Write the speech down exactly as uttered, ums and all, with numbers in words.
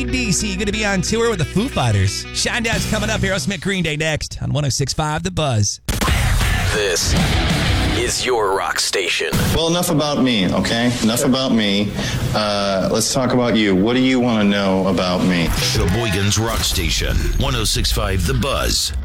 D C going to be on tour with the Foo Fighters. Shinedown's coming up. Aerosmith, Green Day next on one oh six point five The Buzz. This is your rock station. Well, enough about me, okay? Enough about me. Uh, let's talk about you. What do you want to know about me? Sheboygan's Rock Station, one oh six point five The Buzz.